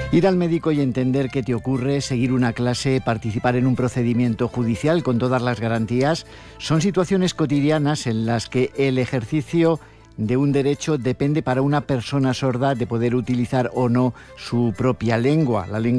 Ir al médico y entender qué te ocurre, seguir una clase, participar en un procedimiento judicial con todas las garantías, son situaciones cotidianas en las que el ejercicio de un derecho depende para una persona sorda de poder utilizar o no su propia lengua, la lengua